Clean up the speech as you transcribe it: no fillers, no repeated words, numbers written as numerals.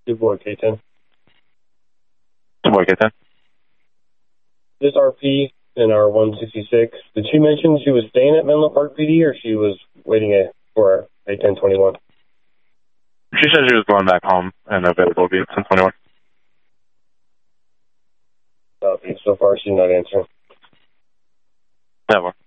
DuBois K10. DuBois K10. This RP in our 166. Did she mention she was staying at Menlo Park PD or she was waiting for a 1021? She said she was going back home and available to be at 1021. Okay, so far she's not answering. That one.